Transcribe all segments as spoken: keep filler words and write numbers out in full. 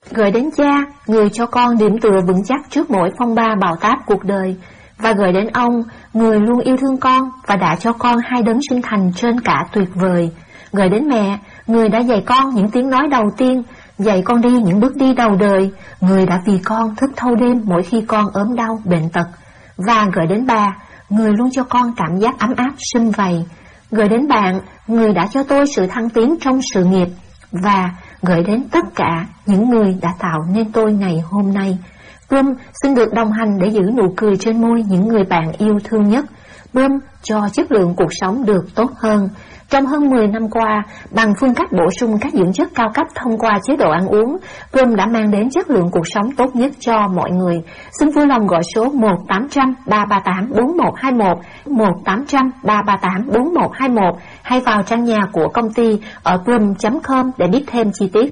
Gửi đến Cha, người cho con điểm tựa vững chắc trước mỗi phong ba bão táp cuộc đời, và gửi đến ông, người luôn yêu thương con và đã cho con hai đấng sinh thành trên cả tuyệt vời. Gửi đến mẹ, người đã dạy con những tiếng nói đầu tiên, dạy con đi những bước đi đầu đời, người đã vì con thức thâu đêm mỗi khi con ốm đau bệnh tật. Và gửi đến bà, người luôn cho con cảm giác ấm áp sum vầy. Gửi đến bạn, người đã cho tôi sự thăng tiến trong sự nghiệp. Và gửi đến tất cả những người đã tạo nên tôi ngày hôm nay. Plum xin được đồng hành để giữ nụ cười trên môi những người bạn yêu thương nhất. Plum cho chất lượng cuộc sống được tốt hơn. Trong hơn mười năm qua, bằng phương cách bổ sung các dưỡng chất cao cấp thông qua chế độ ăn uống, Plum đã mang đến chất lượng cuộc sống tốt nhất cho mọi người. Xin vui lòng gọi số một tám trăm ba ba tám bốn một hai một, một tám trăm ba ba tám bốn một hai một hay vào trang nhà của công ty ở plum chấm com để biết thêm chi tiết.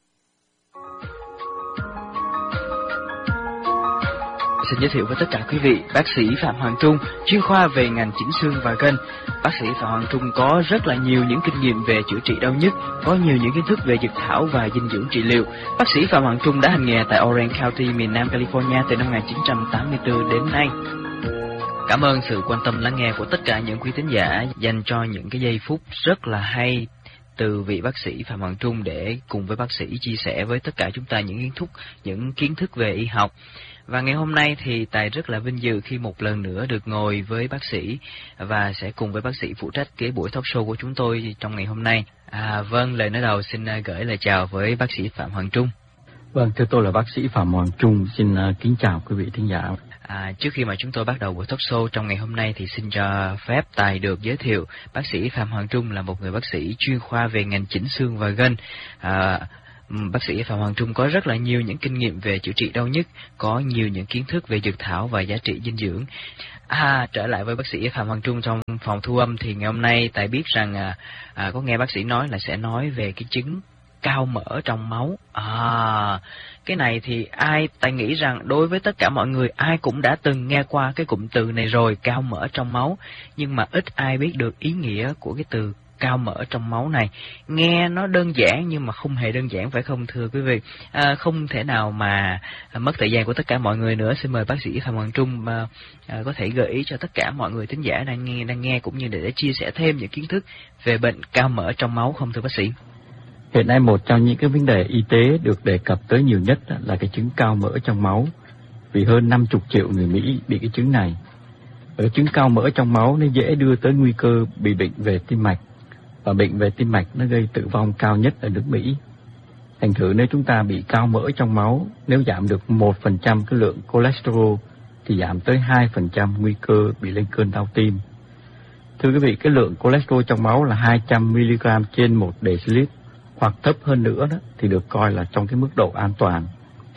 Xin giới thiệu với tất cả quý vị, bác sĩ Phạm Hoàng Trung, chuyên khoa về ngành chỉnh xương và gân. Bác sĩ Phạm Hoàng Trung có rất là nhiều những kinh nghiệm về chữa trị đau nhức, có nhiều những kiến thức về dược thảo và dinh dưỡng trị liệu. Bác sĩ Phạm Hoàng Trung đã hành nghề tại Orange County, miền Nam California từ năm một nghìn chín trăm tám mươi tư đến nay. Cảm ơn sự quan tâm lắng nghe của tất cả những quý thính giả dành cho những cái giây phút rất là hay từ vị bác sĩ Phạm Hoàng Trung để cùng với bác sĩ chia sẻ với tất cả chúng ta những kiến thức, những kiến thức về y học. Và ngày hôm nay thì Tài rất là vinh dự khi một lần nữa được ngồi với bác sĩ và sẽ cùng với bác sĩ phụ trách cái buổi talk show của chúng tôi trong ngày hôm nay. À, vâng, lời nói đầu xin gửi lời chào với bác sĩ Phạm Hoàng Trung. Vâng, thưa tôi là bác sĩ Phạm Hoàng Trung, xin uh, kính chào quý vị thính giả. À, trước khi mà chúng tôi bắt đầu buổi talk show trong ngày hôm nay thì xin cho phép Tài được giới thiệu bác sĩ Phạm Hoàng Trung là một người bác sĩ chuyên khoa về ngành chỉnh xương và gân. À, Bác sĩ Phạm Hoàng Trung có rất là nhiều những kinh nghiệm về chữa trị đau nhức, có nhiều những kiến thức về dược thảo và giá trị dinh dưỡng. À, trở lại với bác sĩ Phạm Hoàng Trung trong phòng thu âm thì ngày hôm nay Tài biết rằng à, à, có nghe bác sĩ nói là sẽ nói về cái chứng cao mỡ trong máu. À, cái này thì ai, Tài nghĩ rằng đối với tất cả mọi người ai cũng đã từng nghe qua cái cụm từ này rồi, cao mỡ trong máu, nhưng mà ít ai biết được ý nghĩa của cái từ cao mỡ trong máu này. Nghe nó đơn giản nhưng mà không hề đơn giản, phải không thưa quý vị? À, không thể nào mà mất thời gian của tất cả mọi người nữa. Xin mời bác sĩ Phạm Hoàng Trung à, à, có thể gợi ý cho tất cả mọi người thính giả đang nghe đang nghe cũng như để, để chia sẻ thêm những kiến thức về bệnh cao mỡ trong máu không thưa bác sĩ? Hiện nay một trong những cái vấn đề y tế được đề cập tới nhiều nhất là cái chứng cao mỡ trong máu, vì hơn năm mươi triệu người Mỹ bị cái chứng này. Ở chứng cao mỡ trong máu nó dễ đưa tới nguy cơ bị bệnh về tim mạch, và bệnh về tim mạch nó gây tử vong cao nhất ở nước Mỹ. Thành thử nếu chúng ta bị cao mỡ trong máu, nếu giảm được một phần trăm cái lượng cholesterol thì giảm tới hai phần trăm nguy cơ bị lên cơn đau tim. Thưa quý vị, cái lượng cholesterol trong máu là hai trăm mi-li-gam trên một decilit, hoặc thấp hơn nữa đó thì được coi là trong cái mức độ an toàn.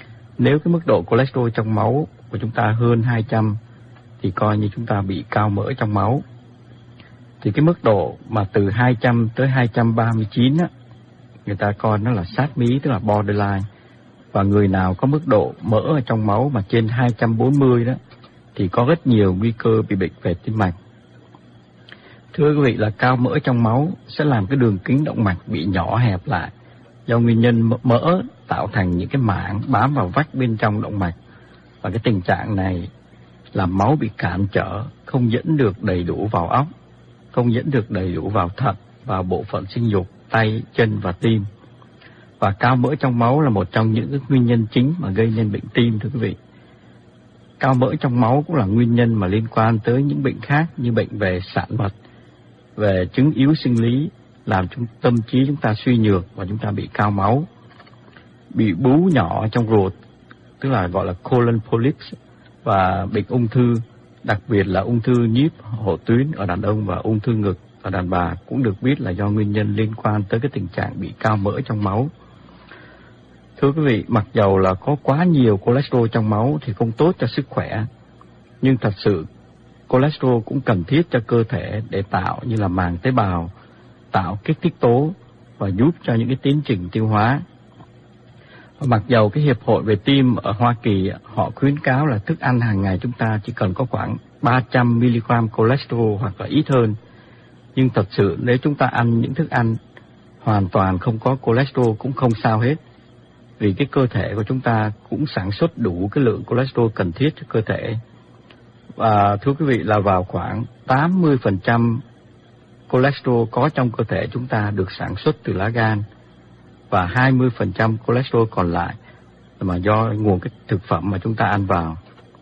Nếu cái mức độ cholesterol trong máu của chúng ta hơn hai trăm thì coi như chúng ta bị cao mỡ trong máu. Thì cái mức độ mà từ hai trăm tới hai trăm ba mươi chín á, người ta coi nó là sát mí, tức là borderline. Và người nào có mức độ mỡ ở trong máu mà trên hai trăm bốn mươi đó thì có rất nhiều nguy cơ bị bệnh về tim mạch. Thưa quý vị, là cao mỡ trong máu sẽ làm cái đường kính động mạch bị nhỏ hẹp lại do nguyên nhân mỡ tạo thành những cái mảng bám vào vách bên trong động mạch. Và cái tình trạng này làm máu bị cản trở, không dẫn được đầy đủ vào óc, không dẫn được đầy đủ vào thận, vào bộ phận sinh dục, tay, chân và tim. Và cao mỡ trong máu là một trong những nguyên nhân chính mà gây nên bệnh tim, thưa quý vị. Cao mỡ trong máu cũng là nguyên nhân mà liên quan tới những bệnh khác như bệnh về sạn mật, về chứng yếu sinh lý, làm chúng tâm trí chúng ta suy nhược và chúng ta bị cao máu, bị bú nhỏ trong ruột, tức là gọi là colon polyps, và bệnh ung thư, đặc biệt là ung thư nhíp hổ tuyến ở đàn ông và ung thư ngực ở đàn bà cũng được biết là do nguyên nhân liên quan tới cái tình trạng bị cao mỡ trong máu. Thưa quý vị, mặc dầu là có quá nhiều cholesterol trong máu thì không tốt cho sức khỏe, nhưng thật sự cholesterol cũng cần thiết cho cơ thể để tạo như là màng tế bào, tạo kích thích tố và giúp cho những cái tiến trình tiêu hóa. Và mặc dầu cái Hiệp hội về tim ở Hoa Kỳ họ khuyến cáo là thức ăn hàng ngày chúng ta chỉ cần có khoảng ba trăm mi-li-gam cholesterol hoặc là ít hơn, nhưng thật sự nếu chúng ta ăn những thức ăn hoàn toàn không có cholesterol cũng không sao hết. vì cái cơ thể của chúng ta cũng sản xuất đủ cái lượng cholesterol cần thiết cho cơ thể. Và thưa quý vị, là vào khoảng tám mươi phần trăm cholesterol có trong cơ thể chúng ta được sản xuất từ lá gan, và hai mươi phần trăm cholesterol còn lại mà do nguồn cái thực phẩm mà chúng ta ăn vào.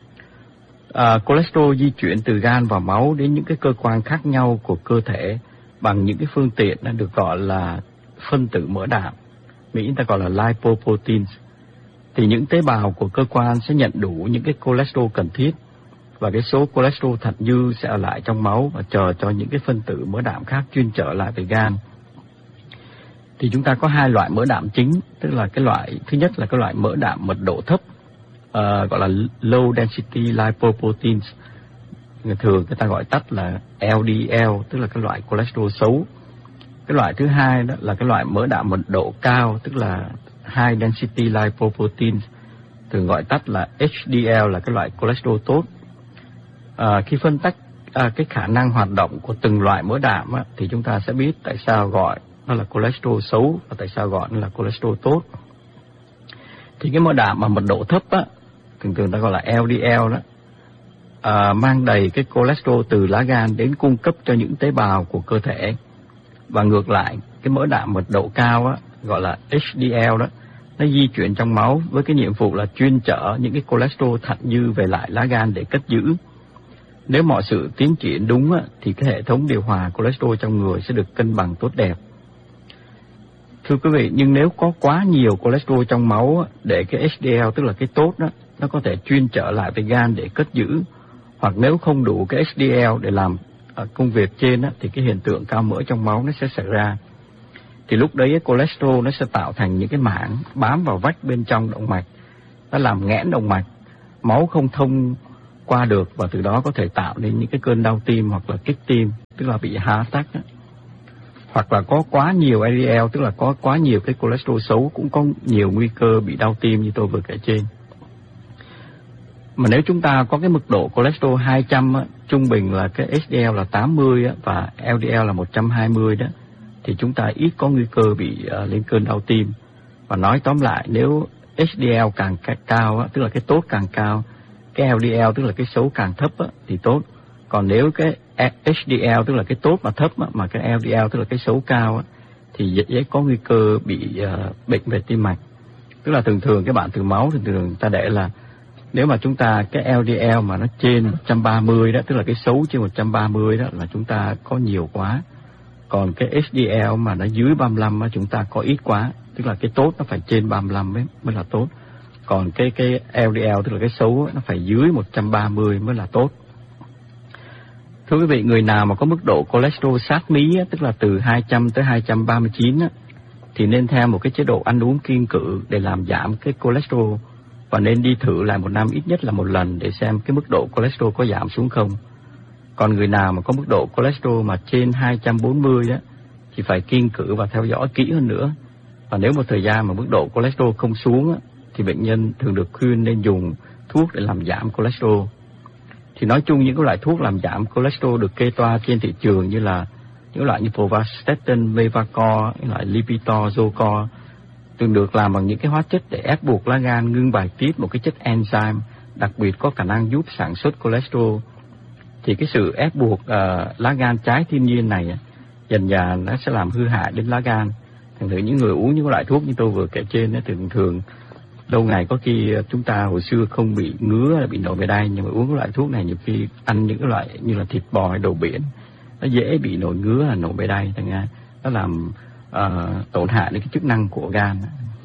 À, cholesterol di chuyển từ gan vào máu đến những cái cơ quan khác nhau của cơ thể bằng những cái phương tiện đã được gọi là phân tử mỡ đạm, Mỹ ta gọi là lipoproteins. Thì những tế bào của cơ quan sẽ nhận đủ những cái cholesterol cần thiết, và cái số cholesterol thật dư sẽ ở lại trong máu và chờ cho những cái phân tử mỡ đạm khác chuyên trở lại về gan. Thì chúng ta có hai loại mỡ đạm chính, tức là cái loại thứ nhất là cái loại mỡ đạm mật độ thấp, uh, gọi là low density lipoproteins, người thường người ta gọi tắt là L D L, tức là cái loại cholesterol xấu. Cái loại thứ hai đó là cái loại mỡ đạm mật độ cao, tức là high density lipoproteins, thường gọi tắt là H D L, là cái loại cholesterol tốt. À, khi phân tách à, cái khả năng hoạt động của từng loại mỡ đạm á, thì chúng ta sẽ biết tại sao gọi nó là cholesterol xấu và tại sao gọi nó là cholesterol tốt. Thì cái mỡ đạm mà mật độ thấp á, thường thường ta gọi là L D L đó, à, mang đầy cái cholesterol từ lá gan đến cung cấp cho những tế bào của cơ thể. Và ngược lại, cái mỡ đạm mật độ cao á, gọi là H D L đó, nó di chuyển trong máu với cái nhiệm vụ là chuyên chở những cái cholesterol thặng dư về lại lá gan để cất giữ. Nếu mọi sự tiến triển đúng á, thì cái hệ thống điều hòa cholesterol trong người sẽ được cân bằng tốt đẹp. Thưa quý vị, nhưng nếu có quá nhiều cholesterol trong máu á, để cái H D L, tức là cái tốt đó, nó có thể chuyên trở lại về gan để cất giữ, hoặc nếu không đủ cái H D L để làm công việc trên á, thì cái hiện tượng cao mỡ trong máu nó sẽ xảy ra. Thì lúc đấy cholesterol nó sẽ tạo thành những cái mảng bám vào vách bên trong động mạch, nó làm nghẽn động mạch, máu không thông qua được, và từ đó có thể tạo nên những cái cơn đau tim hoặc là kích tim, tức là bị heart attack á. Hoặc là có quá nhiều L D L, tức là có quá nhiều cái cholesterol xấu, cũng có nhiều nguy cơ bị đau tim như tôi vừa kể trên. Mà nếu chúng ta có cái mức độ cholesterol hai trăm á, trung bình là cái H D L là tám mươi á, và L D L là một trăm hai mươi đó, thì chúng ta ít có nguy cơ bị uh, lên cơn đau tim. Và nói tóm lại, nếu H D L càng cao á, tức là cái tốt càng cao, cái L D L tức là cái xấu càng thấp á, thì tốt. Còn nếu cái H D L tức là cái tốt mà thấp á, mà cái L D L tức là cái xấu cao á, thì dễ, dễ có nguy cơ bị uh, bệnh về tim mạch. Tức là thường thường cái bạn từ máu thường thường ta để là nếu mà chúng ta cái L D L mà nó trên một trăm ba mươi đó, tức là cái xấu trên một trăm ba mươi đó, là chúng ta có nhiều quá. Còn cái H D L mà nó dưới ba mươi lăm á, chúng ta có ít quá, tức là cái tốt nó phải trên ba mươi lăm mới, mới là tốt. Còn cái cái L D L tức là cái xấu nó phải dưới một trăm ba mươi mới là tốt. Thưa quý vị, người nào mà có mức độ cholesterol sát mí, tức là từ hai trăm tới hai trăm ba mươi chín á, thì nên theo một cái chế độ ăn uống kiêng cữ để làm giảm cái cholesterol, và nên đi thử lại một năm ít nhất là một lần để xem cái mức độ cholesterol có giảm xuống không. Còn người nào mà có mức độ cholesterol mà trên hai trăm bốn mươi á, thì phải kiêng cữ và theo dõi kỹ hơn nữa. Và nếu một thời gian mà mức độ cholesterol không xuống á, thì bệnh nhân thường được khuyên nên dùng thuốc để làm giảm cholesterol. Thì nói chung những cái loại thuốc làm giảm cholesterol được kê toa trên thị trường như là những loại như Pravastatin, Mevacor, những loại Lipitor, Zocor, thường được làm bằng những cái hóa chất để ép buộc lá gan ngưng bài tiết một cái chất enzyme đặc biệt có khả năng giúp sản xuất cholesterol. Thì cái sự ép buộc uh, lá gan trái thiên nhiên này dần dần nó sẽ làm hư hại đến lá gan. Thành thử những người uống những loại thuốc như tôi vừa kể trên nó thường thường lâu ngày có khi chúng ta hồi xưa không bị ngứa là bị nổi mề đay, nhưng mà uống cái loại thuốc này nhiều khi ăn những cái loại như là thịt bò hay đồ biển nó dễ bị nổi ngứa là nổi mề đay, thành ra nó làm uh, tổn hại đến cái chức năng của gan.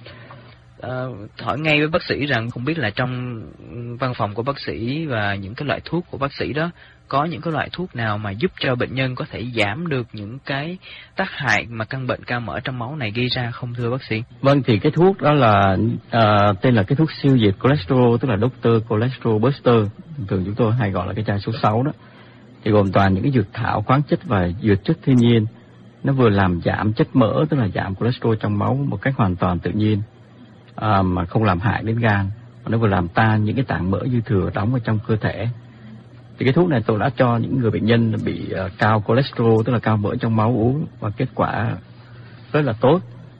Uh, hỏi ngay với bác sĩ rằng không biết là trong văn phòng của bác sĩ và những cái loại thuốc của bác sĩ đó có những cái loại thuốc nào mà giúp cho bệnh nhân có thể giảm được những cái tác hại mà căn bệnh cao mỡ trong máu này gây ra không thưa bác sĩ? Vâng, thì cái thuốc đó là uh, tên là cái thuốc siêu diệt cholesterol, tức là Doctor Cholesterol Buster, thường chúng tôi hay gọi là cái chai số sáu đó. Thì gồm toàn những cái dược thảo, khoáng chất và dược chất thiên nhiên. Nó vừa làm giảm chất mỡ, tức là giảm cholesterol trong máu một cách hoàn toàn tự nhiên, à, mà không làm hại đến gan. Nó vừa làm tan những cái tảng mỡ dư thừa đóng ở trong cơ thể. Thì cái thuốc này tôi đã cho những người bệnh nhân bị uh, cao cholesterol, tức là cao mỡ trong máu uống, và kết quả rất là tốt.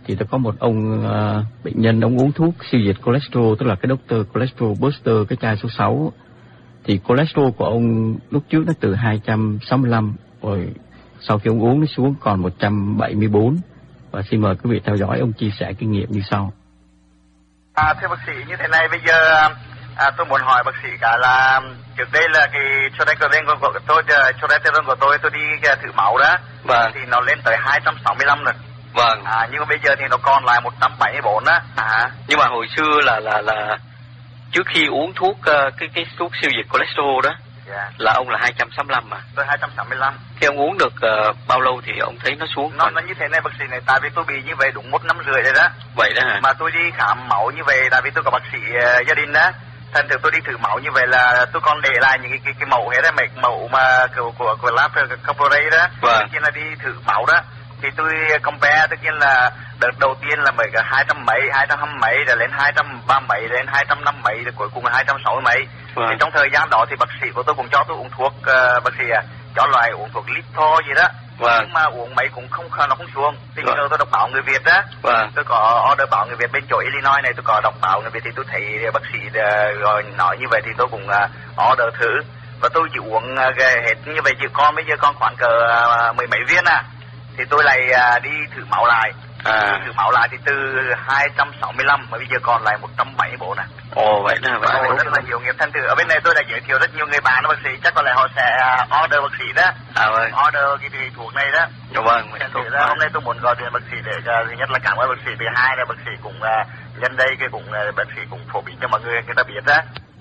thì tôi có một ông uh, bệnh nhân, ông uống thuốc siêu diệt cholesterol, tức là cái doctor cholesterol booster, cái chai số sáu. Thì cholesterol của ông lúc trước nó từ hai trăm sáu mươi lăm, rồi sau khi ông uống nó xuống còn một trăm bảy mươi bốn. Và xin mời quý vị theo dõi ông chia sẻ kinh nghiệm như sau. À, thưa bác sĩ, như thế này, bây giờ à, tôi muốn hỏi bác sĩ cả là trước đây là cái cholesterol của tôi, cholesterol của tôi tôi đi thử máu đó, vâng, thì nó lên tới hai trăm sáu mươi lăm rồi. Vâng. À, nhưng mà bây giờ thì nó còn lại một trăm bảy mươi bốn á. À, nhưng mà hồi xưa là là là trước khi uống thuốc uh, cái cái thuốc siêu diệt cholesterol đó, yeah, là ông là hai trăm sáu mươi lăm mà. Tôi hai trăm sáu mươi lăm. Khi ông uống được uh, bao lâu thì ông thấy nó xuống? Nó nó như thế này bác sĩ này, tại vì tôi bị như vậy đúng một năm rưỡi rồi đó. Vậy đó hả? Mà tôi đi khám máu như vậy, tại vì tôi có bác sĩ uh, gia đình đó. Thành thử tôi đi thử máu như vậy là tôi còn để lại những cái cái, cái mẫu hết đó, mấy mẫu mà của của của lab corporate đó. Vâng. Tất nhiên là đi thử máu đó. Thì tôi compare, tất nhiên là đợt đầu tiên là mấy cái hai trăm mấy, hai trăm hai mấy, rồi lên hai trăm ba mấy, lên hai trăm năm mấy, rồi cuối cùng là hai trăm sáu mươi mấy. Vâng. Thì trong thời gian đó thì bác sĩ của tôi cũng cho tôi uống thuốc, uh, bác sĩ à, cho loại uống thuốc litho gì đó. Vâng. Nhưng mà uống mấy cũng không nó không xuống. Tình cờ Vâng. tôi đọc báo Người Việt đó. Vâng. Tôi có order báo Người Việt bên chỗ Illinois này, tôi có đọc báo Người Việt thì tôi thấy bác sĩ uh, rồi nói như vậy thì tôi cũng uh, order thử. Và tôi chỉ uống uh, hết như vậy, chỉ con bây giờ con khoảng cỡ uh, mười mấy viên à. Thì tôi lại uh, đi thử máu lại. À. Thử máu lại thì từ hai trăm sáu mươi lăm mà bây giờ còn lại một trăm bảy mươi bốn à. Ồ, vậy đó. Vậy Ồ, rất là nhiều nghiệp. Thành thử ở bên này tôi đã giới thiệu rất nhiều người bạn đó bác sĩ, chắc có lẽ họ sẽ order bác sĩ đó. À vâng. Order cái, cái thuốc này đó. Dạ vâng. Thành thử ra hôm nay tôi muốn gọi điện bác sĩ để uh, thứ nhất là cảm ơn bác sĩ, thứ hai là bác sĩ cũng uh, nhân đây cái cũng uh, bác sĩ cũng phổ biến cho mọi người người ta biết đó.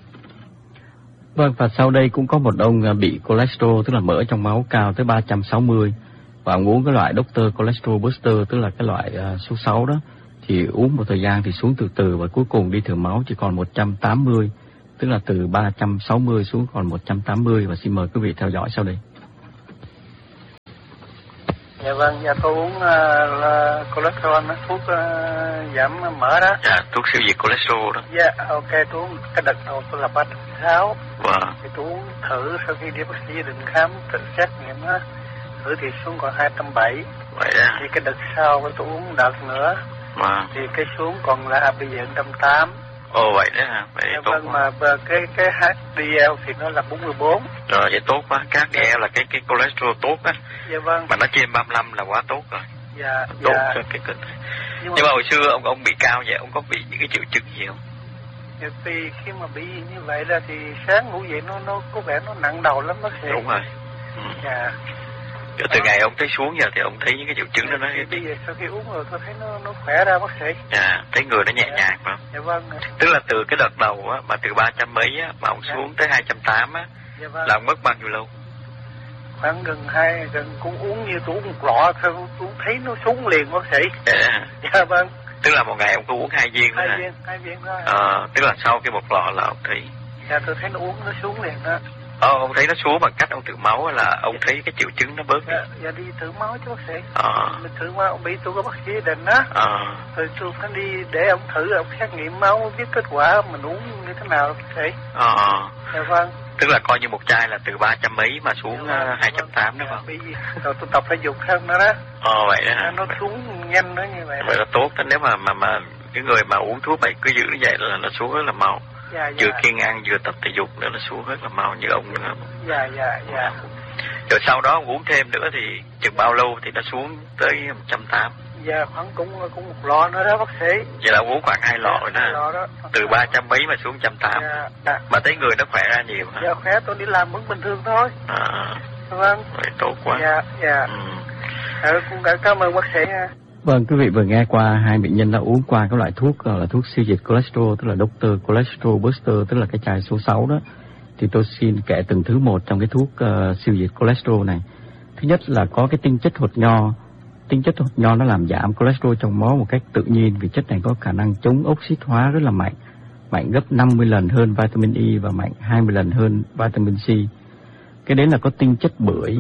Vâng, và sau đây cũng có một ông bị cholesterol, tức là mỡ trong máu cao tới ba trăm sáu mươi. Và ông uống cái loại doctor cholesterol booster, tức là cái loại uh, số sáu đó, thì uống một thời gian thì xuống từ từ và cuối cùng đi thử máu chỉ còn một trăm tám mươi, tức là từ ba trăm sáu mươi xuống còn một trăm tám mươi. Và xin mời quý vị theo dõi sau đây. Dạ vâng, dạ tôi uống uh, cholesterol, thuốc uh, giảm mỡ đó. Dạ, thuốc siêu diệt cholesterol đó. Dạ, ok, tôi uống cái đợt đầu tôi là ba trăm sáu. Vâng. Thì tôi uống thử sau khi đi bác sĩ gia đình khám tự xét nghiệm á, thử thì xuống còn hai trăm bảy mươi. Vậy đó. Thì cái đợt sau tôi uống đợt nữa. Vâng. Thì cái xuống còn là bây giờ một trăm tám mươi. Ồ, vậy đó hả? Vậy Dạ tốt vâng, quá. mà cái cái hát đê lờ thì nó là bốn mươi bốn. Rồi, vậy tốt quá. Các đê lờ là cái cái cholesterol tốt á. Dạ vâng. Mà nó trên ba mươi lăm là quá tốt rồi. Dạ, Tốt dạ. cho cái kịch. Nhưng, Nhưng mà, Nhưng mà hồi xưa ông ông bị cao vậy, ông có bị những cái triệu chứng gì không? dạ, thì khi mà bị như vậy là thì sáng ngủ dậy nó nó có vẻ nó nặng đầu lắm bác sĩ. Đúng rồi. Ừ. Dạ. Từ từ ngày ông thấy xuống giờ thì ông thấy những cái triệu chứng đó nó... Bây giờ sau khi uống rồi tôi thấy nó nó khỏe ra bác sĩ. Dạ, thấy người nó nhẹ nhàng phải không? Dạ vâng. Tức là từ cái đợt đầu á, mà từ ba trăm mấy á, mà ông Dạ. xuống tới hai trăm tám á, Dạ vâng. là ông mất bao nhiêu lâu? Khoảng gần hai, gần cũng uống như tôi uống một lọ thôi, tôi thấy nó xuống liền bác sĩ. Dạ. Dạ vâng. Tức là một ngày ông có uống hai viên thôi Hai hả? viên, hai viên thôi. Ờ, tức là sau cái một lọ là ông thấy... Dạ tôi thấy nó uống nó xuống liền đó. Ờ, ông thấy nó xuống bằng cách ông thử máu hay là ông thấy cái triệu chứng nó bớt đi? Dạ, dạ đi thử máu chứ bác sĩ. Ờ. Mình thử máu, ông bị tôi có bác sĩ gia đình á. Ờ. Rồi tôi phải đi để ông thử, ông xét nghiệm máu, biết kết quả mình uống như thế nào bác sĩ. Ờ. Dạ vâng. Tức là coi như một chai là từ ba trăm mấy mà xuống Dạ vâng, hai trăm tám đúng không? Dạ, rồi tôi tập thể dục thêm nữa đó. Ờ, vậy đó hả? Nó xuống nhanh nữa như vậy. Vậy là tốt đó, nếu mà mà mà cái người mà uống thuốc vậy cứ giữ như vậy là nó xuống rất là mau. Dạ, dạ. Vừa kiêng ăn vừa tập thể dục nữa, nó xuống rất là mau như ông. Dạ, dạ, dạ. Rồi sau đó ông uống thêm nữa thì chừng bao lâu thì nó xuống tới một trăm tám mươi? Dạ, khoảng cũng cũng một lọ nữa đó bác sĩ. Vậy là ông uống khoảng hai lọ rồi đó. Hai lọ đó. Từ ba trăm mấy mà xuống một trăm tám mươi. Dạ, dạ. Mà thấy người nó khỏe ra nhiều hả? Dạ khỏe, tôi đi làm vẫn bình thường thôi. À, Vâng. vậy tốt quá. Dạ, dạ. Ừ. Ừ, cũng cảm- cảm ơn bác sĩ nha. Vâng, quý vị vừa nghe qua hai bệnh nhân đã uống qua các loại thuốc gọi là thuốc siêu diệt cholesterol, tức là doctor cholesterol booster, tức là cái chai số sáu đó. Thì tôi xin kể từng thứ một trong cái thuốc uh, siêu diệt cholesterol này. Thứ nhất là có cái tinh chất hột nho. Tinh chất hột nho nó làm giảm cholesterol trong máu một cách tự nhiên, vì chất này có khả năng chống oxit hóa rất là mạnh, mạnh gấp năm mươi lần hơn vitamin E và mạnh hai mươi lần hơn vitamin C. Cái đấy là có tinh chất bưởi.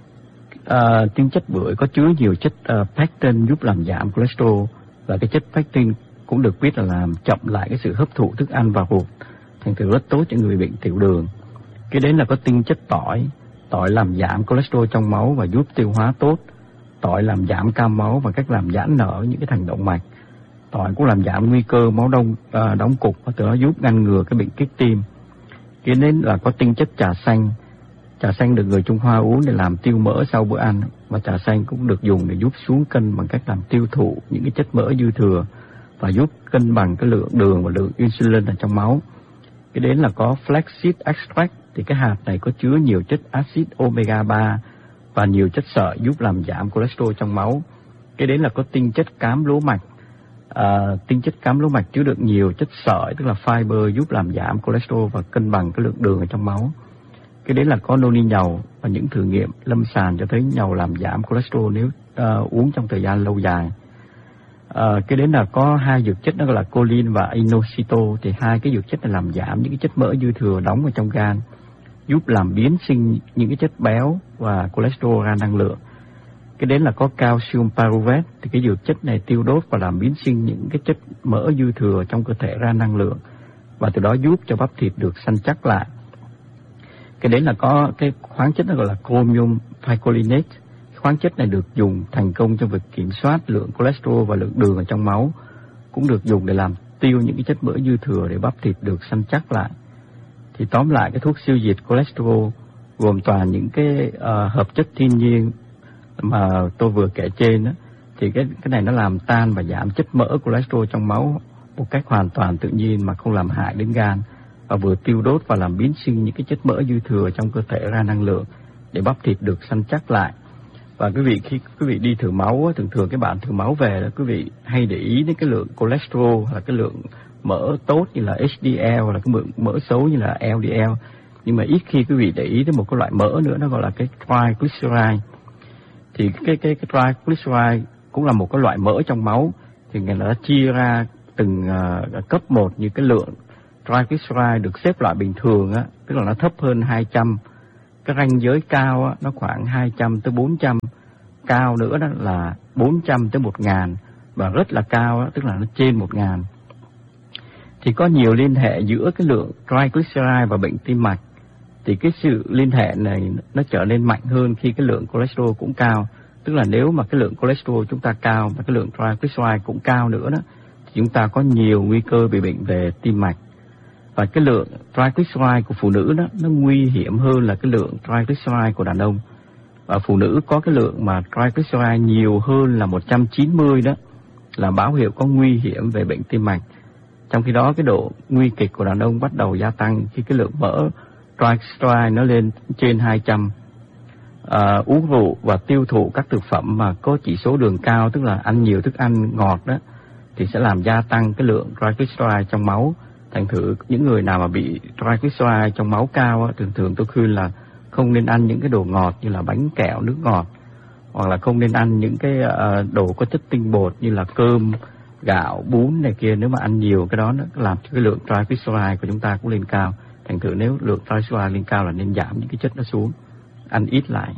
À, tinh chất bưởi có chứa nhiều chất uh, pectin giúp làm giảm cholesterol, và cái chất pectin cũng được biết là làm chậm lại cái sự hấp thụ thức ăn vào ruột, thành thử rất tốt cho người bệnh tiểu đường. Cái đấy là có tinh chất tỏi. Tỏi làm giảm cholesterol trong máu và giúp tiêu hóa tốt. Tỏi làm giảm cao máu và cách làm giãn nở những cái thành động mạch. Tỏi cũng làm giảm nguy cơ máu đông à, đóng cục và từ đó giúp ngăn ngừa cái bệnh kích tim. Kế đến là có tinh chất trà xanh. Trà xanh được người Trung Hoa uống để làm tiêu mỡ sau bữa ăn, và trà xanh cũng được dùng để giúp xuống cân bằng cách làm tiêu thụ những cái chất mỡ dư thừa và giúp cân bằng cái lượng đường và lượng insulin ở trong máu. Cái đến là có flaxseed extract, thì cái hạt này có chứa nhiều chất axit omega ba và nhiều chất sợi giúp làm giảm cholesterol trong máu. Cái đến là có tinh chất cám lúa mạch. À, tinh chất cám lúa mạch chứa được nhiều chất sợi, tức là fiber, giúp làm giảm cholesterol và cân bằng cái lượng đường ở trong máu. Cái đến là có noni nhàu, và những thử nghiệm lâm sàng cho thấy nhàu làm giảm cholesterol nếu uh, uống trong thời gian lâu dài. Uh, cái đến là có hai dược chất, đó là choline và inositol, thì hai cái dược chất này làm giảm những cái chất mỡ dư thừa đóng ở trong gan, giúp làm biến sinh những cái chất béo và cholesterol ra năng lượng. Cái đến là có calcium pyruvate, thì cái dược chất này tiêu đốt và làm biến sinh những cái chất mỡ dư thừa trong cơ thể ra năng lượng, và từ đó giúp cho bắp thịt được săn chắc lại. Cái đến là có cái khoáng chất nó gọi là chromium picolinate. Khoáng chất này được dùng thành công trong việc kiểm soát lượng cholesterol và lượng đường ở trong máu, cũng được dùng để làm tiêu những cái chất mỡ dư thừa để bắp thịt được săn chắc lại. Thì tóm lại, cái thuốc tiêu diệt cholesterol gồm toàn những cái uh, hợp chất thiên nhiên mà tôi vừa kể trên đó, thì cái cái này nó làm tan và giảm chất mỡ cholesterol trong máu một cách hoàn toàn tự nhiên mà không làm hại đến gan, và vừa tiêu đốt và làm biến sinh những cái chất mỡ dư thừa trong cơ thể ra năng lượng để bắp thịt được săn chắc lại. Và quý vị khi quý vị đi thử máu, thường thường cái bạn thử máu về đó, quý vị hay để ý đến cái lượng cholesterol là cái lượng mỡ tốt như là H D L, hoặc là cái lượng mỡ xấu như là L D L, nhưng mà ít khi quý vị để ý đến một cái loại mỡ nữa, nó gọi là cái triglyceride. Thì cái cái cái triglyceride cũng là một cái loại mỡ trong máu, thì người ta chia ra từng uh, cấp một, như cái lượng triglyceride được xếp loại bình thường á, tức là nó thấp hơn hai trăm. Cái ranh giới cao á, nó khoảng hai trăm tới bốn trăm, cao nữa đó là bốn trăm tới một nghìn, và rất là cao á, tức là nó trên một nghìn. Thì có nhiều liên hệ giữa cái lượng triglyceride và bệnh tim mạch. Thì cái sự liên hệ này nó trở nên mạnh hơn khi cái lượng cholesterol cũng cao. Tức là nếu mà cái lượng cholesterol chúng ta cao và cái lượng triglyceride cũng cao nữa đó, thì chúng ta có nhiều nguy cơ bị bệnh về tim mạch. Và cái lượng triglyceride của phụ nữ đó, nó nguy hiểm hơn là cái lượng triglyceride của đàn ông. Và phụ nữ có cái lượng mà triglyceride nhiều hơn là một trăm chín mươi đó, là báo hiệu có nguy hiểm về bệnh tim mạch. Trong khi đó cái độ nguy kịch của đàn ông bắt đầu gia tăng khi cái lượng mỡ triglyceride nó lên trên hai trăm. À, uống rượu và tiêu thụ các thực phẩm mà có chỉ số đường cao, tức là ăn nhiều thức ăn ngọt đó, thì sẽ làm gia tăng cái lượng triglyceride trong máu. Thành thử những người nào mà bị triglyceride trong máu cao á, thường thường tôi khuyên là không nên ăn những cái đồ ngọt như là bánh kẹo, nước ngọt, hoặc là không nên ăn những cái uh, đồ có chất tinh bột như là cơm, gạo, bún này kia. Nếu mà ăn nhiều cái đó nó làm cho cái lượng triglyceride của chúng ta cũng lên cao. Thành thử nếu lượng triglyceride lên cao là nên giảm những cái chất nó xuống, ăn ít lại.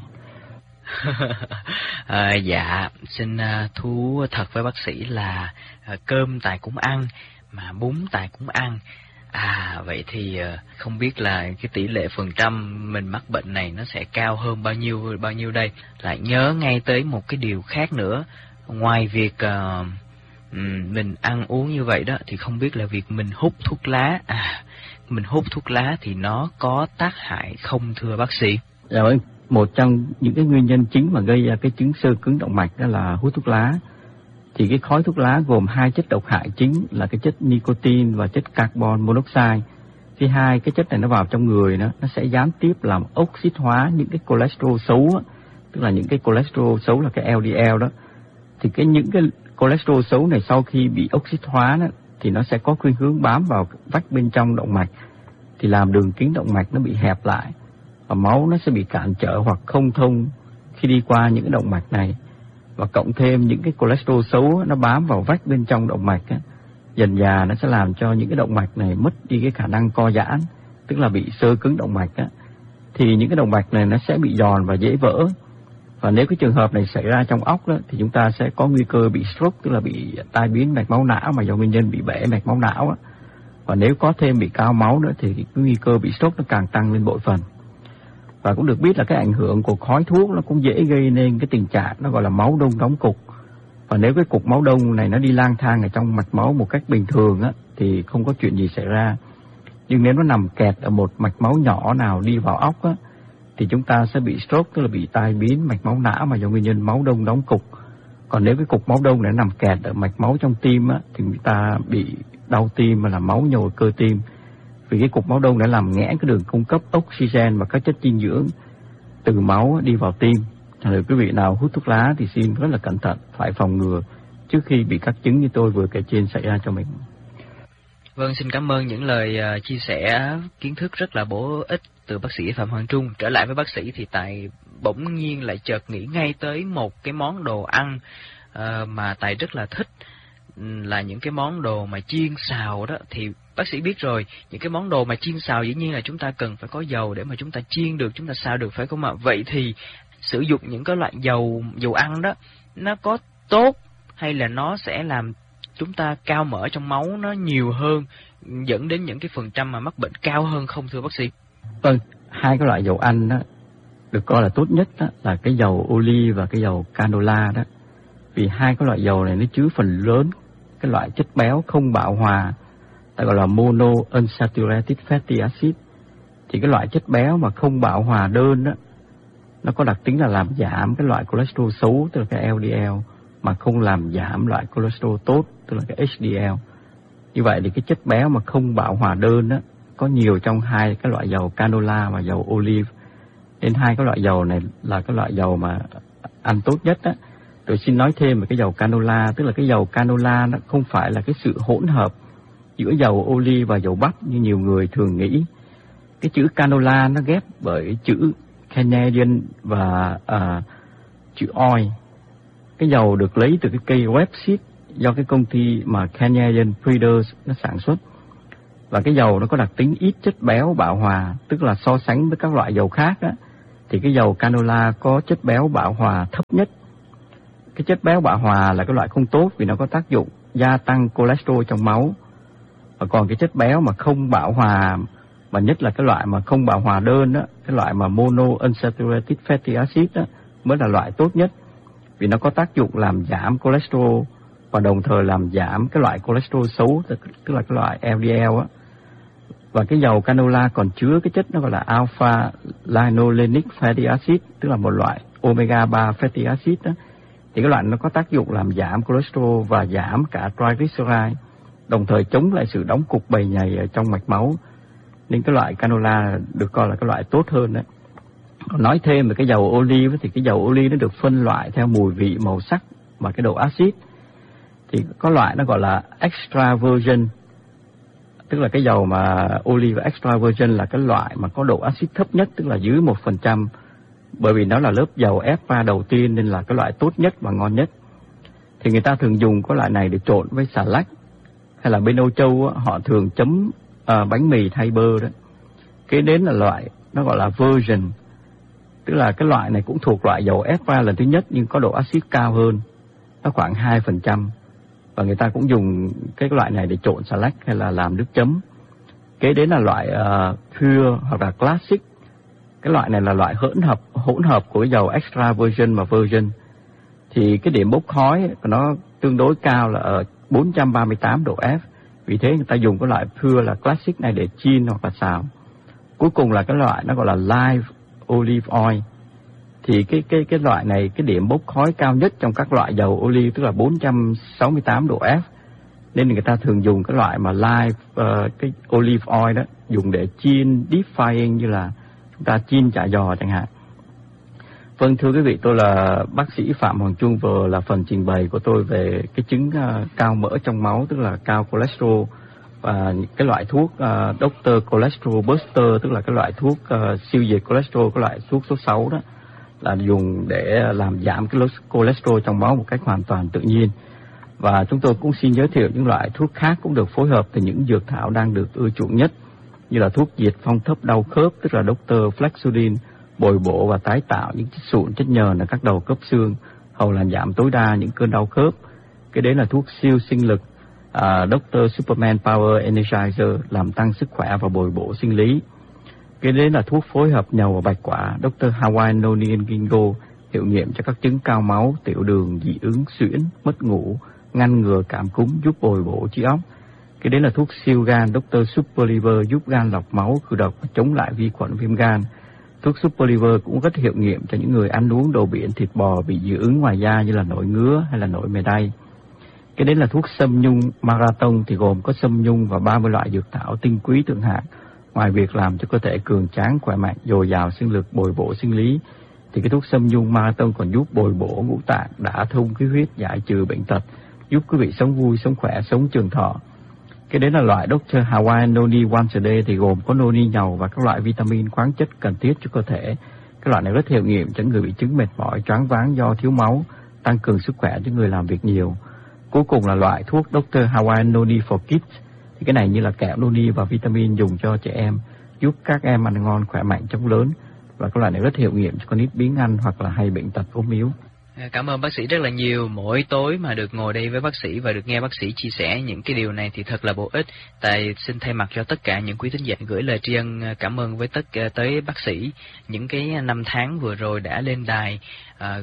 à, dạ, xin uh, thú thật với bác sĩ là uh, cơm Tài cũng ăn, mà bún Tài cũng ăn. À, vậy thì uh, không biết là cái tỷ lệ phần trăm mình mắc bệnh này nó sẽ cao hơn bao nhiêu bao nhiêu đây. Lại nhớ ngay tới một cái điều khác nữa, ngoài việc uh, mình ăn uống như vậy đó, thì không biết là việc mình hút thuốc lá, à, mình hút thuốc lá thì nó có tác hại không thưa bác sĩ? Dạ vâng, một trong những cái nguyên nhân chính mà gây ra cái chứng xơ cứng động mạch đó là hút thuốc lá. Thì cái khói thuốc lá gồm hai chất độc hại chính là cái chất nicotine và chất carbon monoxide. Khi hai cái chất này nó vào trong người nó, nó sẽ gián tiếp làm oxit hóa những cái cholesterol xấu á, tức là những cái cholesterol xấu là cái L D L đó. Thì cái những cái cholesterol xấu này sau khi bị oxit hóa đó, thì nó sẽ có khuynh hướng bám vào vách bên trong động mạch, thì làm đường kính động mạch nó bị hẹp lại, và máu nó sẽ bị cản trở hoặc không thông khi đi qua những cái động mạch này. Và cộng thêm những cái cholesterol xấu nó bám vào vách bên trong động mạch á, dần dà nó sẽ làm cho những cái động mạch này mất đi cái khả năng co giãn, tức là bị xơ cứng động mạch á. Thì những cái động mạch này nó sẽ bị giòn và dễ vỡ. Và nếu cái trường hợp này xảy ra trong óc đó, thì chúng ta sẽ có nguy cơ bị stroke, tức là bị tai biến mạch máu não mà do nguyên nhân bị bể mạch máu não á. Và nếu có thêm bị cao máu nữa thì cái nguy cơ bị stroke nó càng tăng lên bội phần. Và cũng được biết là cái ảnh hưởng của khói thuốc nó cũng dễ gây nên cái tình trạng nó gọi là máu đông đóng cục. Và nếu cái cục máu đông này nó đi lang thang ở trong mạch máu một cách bình thường á, thì không có chuyện gì xảy ra. Nhưng nếu nó nằm kẹt ở một mạch máu nhỏ nào đi vào óc á, thì chúng ta sẽ bị stroke, tức là bị tai biến mạch máu não mà do nguyên nhân máu đông đóng cục. Còn nếu cái cục máu đông này nằm kẹt ở mạch máu trong tim á, thì người ta bị đau tim và là máu nhồi cơ tim. Vì cái cục máu đông đã làm nghẽn cái đường cung cấp oxygen và các chất dinh dưỡng từ máu đi vào tim. Nếu quý vị nào hút thuốc lá thì xin rất là cẩn thận, phải phòng ngừa trước khi bị các chứng như tôi vừa kể trên xảy ra cho mình. Vâng, xin cảm ơn những lời uh, chia sẻ kiến thức rất là bổ ích từ bác sĩ Phạm Hoàng Trung. Trở lại với bác sĩ thì Tài bỗng nhiên lại chợt nghĩ ngay tới một cái món đồ ăn uh, mà Tài rất là thích, là những cái món đồ mà chiên xào đó. Thì bác sĩ biết rồi, những cái món đồ mà chiên xào dĩ nhiên là chúng ta cần phải có dầu để mà chúng ta chiên được, chúng ta xào được, phải không ạ? Vậy thì sử dụng những cái loại dầu dầu ăn đó nó có tốt hay là nó sẽ làm chúng ta cao mỡ trong máu nó nhiều hơn, dẫn đến những cái phần trăm mà mắc bệnh cao hơn không thưa bác sĩ? Vâng, hai cái loại dầu ăn đó được coi là tốt nhất đó là cái dầu oli và cái dầu canola đó. Vì hai cái loại dầu này nó chứa phần lớn cái loại chất béo không bão hòa, ta gọi là mono unsaturated fatty acid. Thì cái loại chất béo mà không bão hòa đơn đó, nó có đặc tính là làm giảm cái loại cholesterol xấu, tức là cái L D L, mà không làm giảm loại cholesterol tốt, tức là cái H D L. Như vậy thì cái chất béo mà không bão hòa đơn đó, có nhiều trong hai cái loại dầu canola và dầu olive. Nên hai cái loại dầu này là cái loại dầu mà ăn tốt nhất đó. Tôi xin nói thêm về cái dầu canola, tức là cái dầu canola nó không phải là cái sự hỗn hợp giữa dầu olive và dầu bắp như nhiều người thường nghĩ. Cái chữ canola nó ghép bởi chữ Canadian và uh, chữ oil. Cái dầu được lấy từ cái cây rapeseed do cái công ty mà Canadian Breeders nó sản xuất. Và cái dầu nó có đặc tính ít chất béo bão hòa, tức là so sánh với các loại dầu khác á, thì cái dầu canola có chất béo bão hòa thấp nhất. Cái chất béo bão hòa là cái loại không tốt vì nó có tác dụng gia tăng cholesterol trong máu. Và còn cái chất béo mà không bão hòa, mà nhất là cái loại mà không bão hòa đơn đó, cái loại mà mono unsaturated fatty acid đó, mới là loại tốt nhất. Vì nó có tác dụng làm giảm cholesterol và đồng thời làm giảm cái loại cholesterol xấu, tức là cái loại L D L á. Và cái dầu canola còn chứa cái chất nó gọi là alpha linolenic fatty acid, tức là một loại omega ba fatty acid đó. Thì cái loại nó có tác dụng làm giảm cholesterol và giảm cả triglyceride, đồng thời chống lại sự đóng cục bầy nhầy ở trong mạch máu. Nên cái loại canola được coi là cái loại tốt hơn đấy. Nói thêm về cái dầu olive thì cái dầu olive nó được phân loại theo mùi vị, màu sắc và cái độ axit. Thì có loại nó gọi là extra virgin, tức là cái dầu mà olive extra virgin là cái loại mà có độ axit thấp nhất, tức là dưới một phần trăm. Bởi vì nó là lớp dầu ép ra đầu tiên nên là cái loại tốt nhất và ngon nhất. Thì người ta thường dùng cái loại này để trộn với xà lách, hay là bên Âu Châu họ thường chấm uh, bánh mì thay bơ đó. Kế đến là loại nó gọi là virgin, tức là cái loại này cũng thuộc loại dầu ép ra lần thứ nhất nhưng có độ axit cao hơn, nó khoảng hai phần trăm. Và người ta cũng dùng cái loại này để trộn xà lách hay là làm nước chấm. Kế đến là loại uh, pure hoặc là classic. Cái loại này là loại hỗn hợp hỗn hợp của dầu extra virgin và virgin. Thì cái điểm bốc khói của nó tương đối cao là ở bốn trăm ba mươi tám độ F. Vì thế người ta dùng cái loại pure là classic này để chiên hoặc là xào. Cuối cùng là cái loại nó gọi là live olive oil. Thì cái cái cái loại này cái điểm bốc khói cao nhất trong các loại dầu olive, tức là bốn trăm sáu mươi tám độ F. Nên người ta thường dùng cái loại mà live uh, cái olive oil đó, dùng để chiên deep frying như là chúng ta chiên chả giò chẳng hạn. Vâng, thưa quý vị, tôi là bác sĩ Phạm Hoàng Trung, vừa là phần trình bày của tôi về cái chứng uh, cao mỡ trong máu, tức là cao cholesterol, và cái loại thuốc uh, Doctor Cholesterol Buster, tức là cái loại thuốc uh, siêu diệt cholesterol, cái loại thuốc số sáu đó, là dùng để làm giảm cái cholesterol trong máu một cách hoàn toàn tự nhiên. Và chúng tôi cũng xin giới thiệu những loại thuốc khác cũng được phối hợp từ những dược thảo đang được ưa chuộng nhất, như là thuốc diệt phong thấp đau khớp, tức là Doctor Flexudin, bồi bổ và tái tạo những chất sụn, chất nhờn ở các đầu khớp xương, hầu làm giảm tối đa những cơn đau khớp. Cái đấy là thuốc siêu sinh lực uh, Doctor Superman Power Energizer, làm tăng sức khỏe và bồi bổ sinh lý. Cái đấy là thuốc phối hợp nhầu và bạch quả, doctor Hawaii Noni Gingo, hiệu nghiệm cho các chứng cao máu, tiểu đường, dị ứng, suyễn, mất ngủ, ngăn ngừa cảm cúm, giúp bồi bổ trí óc. Cái đấy là thuốc siêu gan, doctor Super Liver, giúp gan lọc máu, khử độc và chống lại vi khuẩn viêm gan. Thuốc Super Liver cũng rất hiệu nghiệm cho những người ăn uống đồ biển, thịt bò bị dị ứng ngoài da như là nổi ngứa hay là nổi mề đay. Cái đấy là thuốc sâm nhung Marathon, thì gồm có sâm nhung và ba mươi loại dược thảo tinh quý thượng hạng. Ngoài việc làm cho cơ thể cường tráng, khỏe mạnh, dồi dào sinh lực, bồi bổ sinh lý, thì cái thuốc sâm nhung Marathon còn giúp bồi bổ ngũ tạng, đả thông khí huyết, giải trừ bệnh tật, giúp quý vị sống vui, sống khỏe, sống trường thọ. Cái đấy là loại doctor Hawaii Noni Once a Day, thì gồm có noni nhầu và các loại vitamin khoáng chất cần thiết cho cơ thể. Cái loại này rất hiệu nghiệm cho người bị chứng mệt mỏi, choáng váng do thiếu máu, tăng cường sức khỏe cho người làm việc nhiều. Cuối cùng là loại thuốc doctor Hawaii Noni for Kids, thì cái này như là kẹo noni và vitamin dùng cho trẻ em, giúp các em ăn ngon, khỏe mạnh, chống lớn. Và cái loại này rất hiệu nghiệm cho con nít biếng ăn hoặc là hay bệnh tật ốm yếu. Cảm ơn bác sĩ rất là nhiều. Mỗi tối mà được ngồi đây với bác sĩ và được nghe bác sĩ chia sẻ những cái điều này thì thật là bổ ích. Tại xin thay mặt cho tất cả những quý thính giả gửi lời tri ân cảm ơn với tất tới bác sĩ những cái năm tháng vừa rồi đã lên đài à,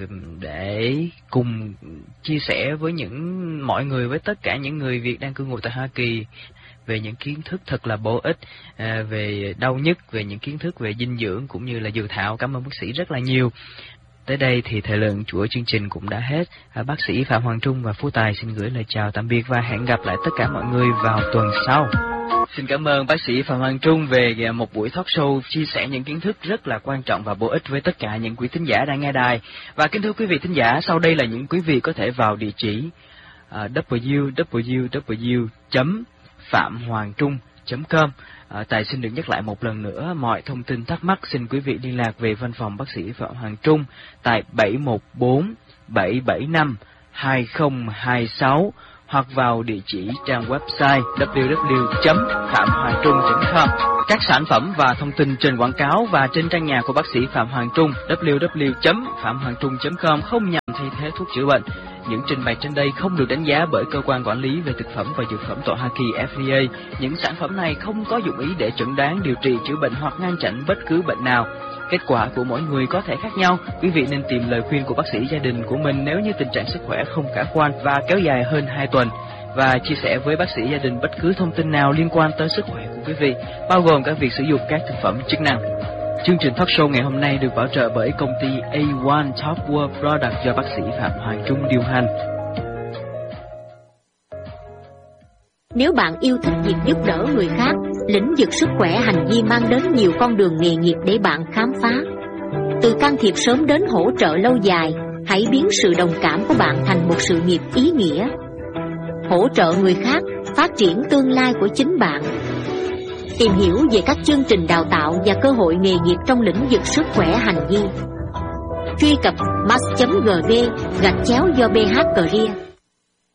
để cùng chia sẻ với những mọi người, với tất cả những người Việt đang cư ngụ tại Hoa Kỳ về những kiến thức thật là bổ ích à, về đau nhức, về những kiến thức về dinh dưỡng cũng như là dược thảo. Cảm ơn bác sĩ rất là nhiều. Tới đây thì thời lượng của chương trình cũng đã hết. À, bác sĩ Phạm Hoàng Trung và Phú Tài xin gửi lời chào tạm biệt và hẹn gặp lại tất cả mọi người vào tuần sau. Xin cảm ơn bác sĩ Phạm Hoàng Trung về một buổi talk show chia sẻ những kiến thức rất là quan trọng và bổ ích với tất cả những quý thính giả đang nghe đài. Và kính thưa quý vị thính giả, sau đây là những quý vị có thể vào địa chỉ uh, w w w chấm phạm hoàng trung chấm com. À, Tài xin được nhắc lại một lần nữa, mọi thông tin thắc mắc xin quý vị liên lạc về văn phòng bác sĩ Phạm Hoàng Trung tại bảy một bốn bảy bảy năm hai không hai sáu hoặc vào địa chỉ trang website w w w chấm phạm hoàng trung chấm com. Các sản phẩm và thông tin trên quảng cáo và trên trang nhà của bác sĩ Phạm Hoàng Trung w w w chấm phạm hoàng trung chấm com không nhằm thay thế thuốc chữa bệnh. Những trình bày trên đây không được đánh giá bởi cơ quan quản lý về thực phẩm và dược phẩm tại Hoa Kỳ F D A. Những sản phẩm này không có dụng ý để chẩn đoán, điều trị, chữa bệnh hoặc ngăn chặn bất cứ bệnh nào. Kết quả của mỗi người có thể khác nhau. Quý vị nên tìm lời khuyên của bác sĩ gia đình của mình nếu như tình trạng sức khỏe không khả quan và kéo dài hơn hai tuần. Và chia sẻ với bác sĩ gia đình bất cứ thông tin nào liên quan tới sức khỏe của quý vị, bao gồm cả việc sử dụng các thực phẩm chức năng. Chương trình talk show ngày hôm nay được bảo trợ bởi công ty A một Top World Product do bác sĩ Phạm Hoàng Trung điều hành. Nếu bạn yêu thích việc giúp đỡ người khác, lĩnh vực sức khỏe hành vi mang đến nhiều con đường nghề nghiệp để bạn khám phá. Từ can thiệp sớm đến hỗ trợ lâu dài, hãy biến sự đồng cảm của bạn thành một sự nghiệp ý nghĩa. Hỗ trợ người khác, phát triển tương lai của chính bạn. Tìm hiểu về các chương trình đào tạo và cơ hội nghề nghiệp trong lĩnh vực sức khỏe hành vi. Truy cập mass chấm gv gạch chéo do bh career.